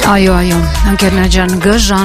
Այո, ընկերներ ջան,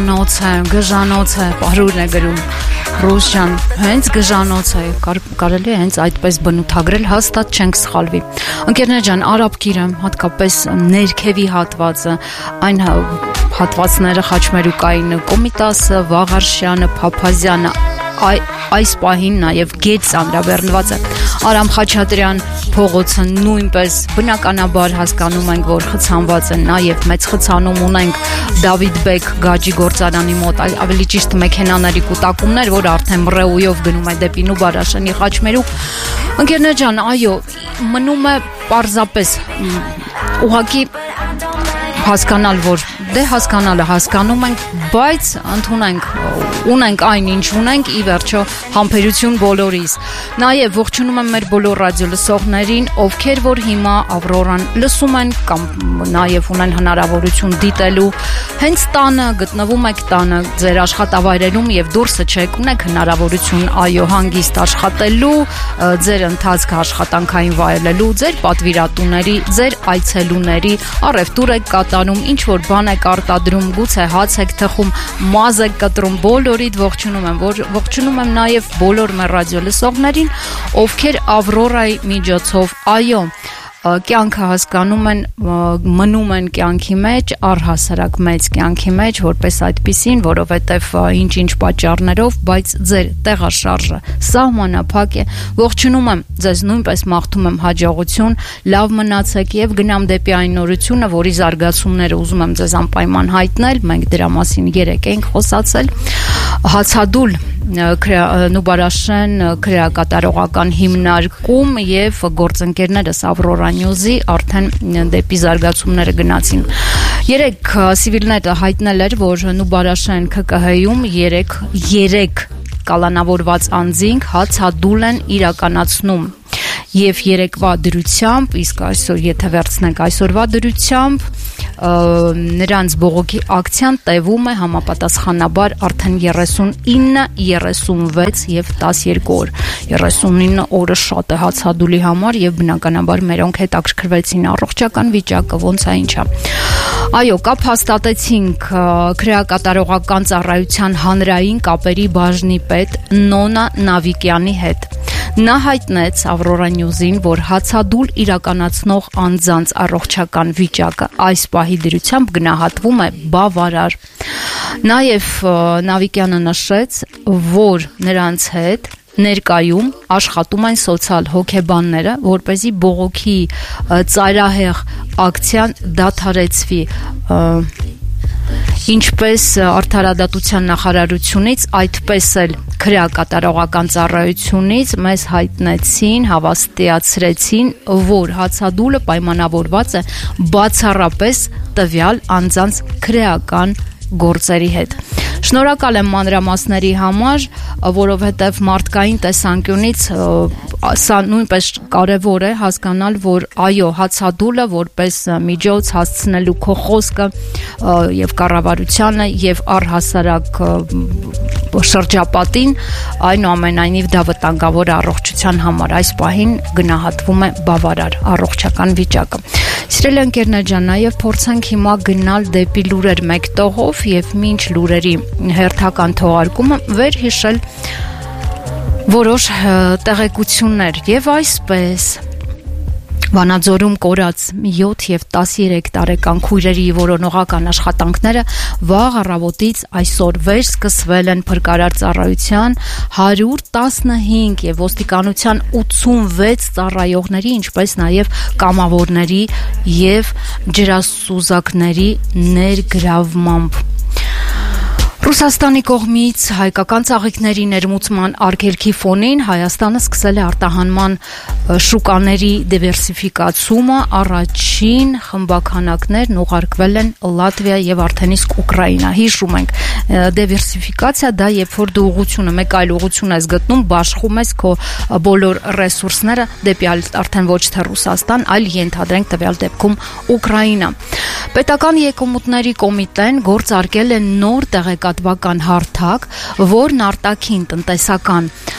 գժանոց է, պարուրն է գրում, Ռուս ջան, հենց գժանոց է, կարելի է հենց այդպես բնութագրել, հաստատ չենք սխալվի։ Ընկերներ ջան, Արաբկիրը, հատկապես ներքևի հատվածը, այն հատվածները Խաչմերուկային Կոմիտասը, Վաղարշյանը, Փափազյանը, այս պահին նաև գետ ծանրաբեռնված է։ Արամ Խաչատրյան փողոցը նույնպես բնականաբար հասկանում ենք, որ խցանված է, նաև մեծ խցանում ունենք Դավիթ Բեկ գաջի գործարանի մոտ, ավելի ճիշտ մեքենաների կուտակումներ, որ արդեն մռեույով գնում է դեպի Նուբարաշենի Խաչմերուկ։ Ընկերներ ջան, այո, մնում է պարզապես ուղղակի հասկանալ, որ հասկանալը հասկանում ենք, բայց ընդունենք, ունենք այն ինչ ունենք, ի վերջո համբերություն բոլորիս։ Նաև ողջունում եմ մեր բոլոր ռադիոլսողներին, ովքեր որ հիմա Ավրորան լսում են կամ նաև ունեն հնարավորություն դիտելու, հենց տանը, գտնվում եք տանը, ձեր աշխատավայրերում եւ դուրսը չեք, ունեք հնարավորություն այո հանգիստ աշխատելու, ձեր ընթացքը աշխատանքային վայելելու, ձեր պատվիրատուների, ձեր այցելուների առևտուր եք կատարում, ինչ որ բան եք արտադրում, գուցե հաց եք թխում, մազ եք կտրում, բոլորիդ ողջունում եմ նաև բոլոր մեր ռադիոլսողներին, ովքեր Ավրորայի միջոցով, այո, կյանքը հասկանում են, մնում են կյանքի մեջ, առհասարակ մեծ կյանքի մեջ, որպես այդպիսին, որովհետև ինչ-ինչ պատճառներով, բայց ձեր տեղաշարժը սահմանափակ է, ողջունում եմ ձեզ, նույնպես մաղթում եմ հաջողություն, լավ մնացեք եւ գնամ դեպի այն նորությունը, որի զարգացումները ուզում եմ ձեզ անպայման հայտնել, մենք դրա մասին երեկ էինք խոսացել, հացադուլ Նուբարաշեն քրեակատարողական հիմնարկում եւ գործընկերներս Ավրորա Նյուզի արդեն դեպի զարգացումները գնացին։ Երեք սիվիլները հայտնել էր, որ Նուբարաշեն ՔԿՀ-ում 3 կալանավորված անձինք հացադուլ են իրականացնում եւ երեկվա դրությամբ, իսկ այսօր եթե վերցնենք այսօրվա դրությամբ նրանց բողոքի ակցիան տևում է համապատասխանաբար արդեն 39, 36 եւ 12 օր։ 39 օրը շատ է հացադուլի համար եւ բնականաբար մերոնք հետաքրքրվեցին առողջական վիճակը ոնց է ինչա։ Այո, կապ հաստատեցինք քրեակատարողական ծառայության հանրային կապերի բաժնի պետ Նոնա Նավիկյանի հետ։ Նա հայտնեց Ավրորա Նյուզին, որ հացադուլ իրականացնող անձանց առողջական վիճակը այս պահի դրությամբ գնահատվում է բավարար։ Նաև Նավիկյանը նշեց, որ նրանց հետ ներկայում աշխատում են սոցիալ հոգեբանները, որպեսզի բողոքի ծայրահեղ ակցիան դադարեցվի։ Ինչպես Արդարադատության նախարարությունից, այդպես էլ քրեակատարողական ծառայությունից մեզ հայտնեցին, հավաստիացրեցին, որ հացադուլը պայմանավորված է բացառապես տվյալ անձանց քրեական գործերի հետ։ Շնորհակալ եմ մանրամասների համար, որովհետև մարդկային տեսանկյունից սա նույնպես կարևոր է հասկանալ, որ այո, հացադուլը որպես միջոց հասցնելու քո խոսքը եւ կառավարությանը եւ առհասարակ շրջապատին, այնուամենայնիվ դա վտանգավոր է առողջության համար, այս պահին գնահատվում է բավարար առողջական վիճակը։ Սիրելի ընկերներ ջան, նաև փորձենք հիմա գնալ դեպի լուրեր մեկ տողով եւ մինչ լուրերի հերթական թողարկումը վերհիշել որոշ տեղեկություններ եւ այսպես Վանաձորում կորած 7 եւ 13 տարեկան քույրերի որոնողական աշխատանքները վաղ առավոտից այսօր վերսկսվել են փրկարար ծառայության 115 եւ ոստիկանության 86 ծառայողների, ինչպես նաեւ կամավորների եւ ջրասուզակների ներգրավմամբ։ Ռուսաստանի կողմից հայկական ծաղիկների ներմուծման արգելքի ֆոնին Հայաստանը սկսել է արտահանման շուկաների դիվերսիֆիկացումը, առաջին խմբաքանակներն ուղարկվել են Լատվիա եւ արդեն իսկ Ուկրաինա։ Հիշում ենք, դիվերսիֆիկացիա դա երբ որ դու ուղղությունը, մեկ այլ ուղղություն ես գտնում, բաշխում ես քո բոլոր ռեսուրսները դեպի արդեն ոչ թե Ռուսաստան, այլ ենթադրենք տվյալ դեպքում Ուկրաինա։ Պետական եկամուտների կոմիտեն գործարկել է նոր տեղեկատվական հարթակ, որն արտաքին տնտեսական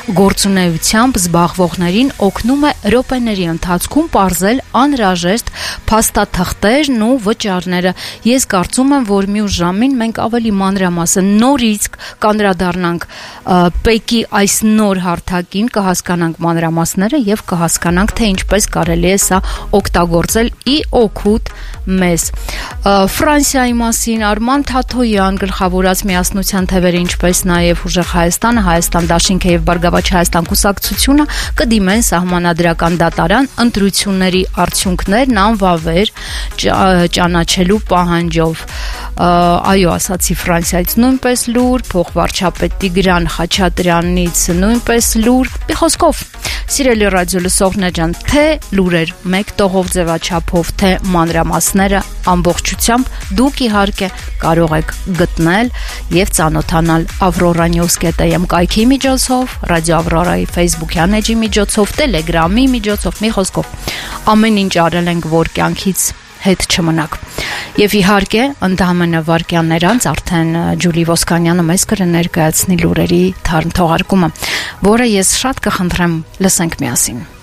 գործունեությամբ զբաղվողներին օգնում է րոպեների ընթացքում պարզել անհրաժեշտ փաստաթղթերն ու վճարները։ Ես կարծում եմ, որ մյուս ժամին մենք ավելի մանրամասն նորից կանդրադառնանք ՊԵԿ-ի այս նոր հարթակին, կհասկանանք մանրամասները եւ կհասկանանք, թե ինչպես կարելի է սա օգտագործել ի օգուտ մեզ։ Ֆրանսիայի մասին Արման Թաթոյան գլխավորած միասնության թևերը, ինչպես նաև Ուժեղ Հայաստանը, Հայաստան դաշինքը եւ Բարգավաճ Հայաստան կուսակցությունը կդիմեն սահմանադրական դատարան ընտրությունների արդյունքներն անվավեր ճանաչելու պահանջով։ Այո, ասացի Ֆրանսիայից նույնպես լուր, փոխվարչապետ Տիգրան Խաչատրյանից նույնպես լուր։ Մի խոսքով, սիրելի ռադիո լսողներ ջան, թե լուրեր մեկ տողով ձևաչափով, թե մանրամասները ամբողջությամբ դուք իհարկե կարող եք գտնել եւ ծանոթանալ avrora.news.am կայքի միջոցով, ռադիո Ավրորայի Facebook-յան էջի միջոցով, Telegram-ի միջոցով, մի խոսքով ամեն ինչ արել ենք, որ կյանքից հետ չմնաք։ Եվ իհարկե, ընդամենը վայրկյաններ անց արդեն Ջուլի Ոսկանյանը մեզ կներկայացնի լուրերի թողարկումը, որը ես շատ կխնդրեմ լսենք միասին։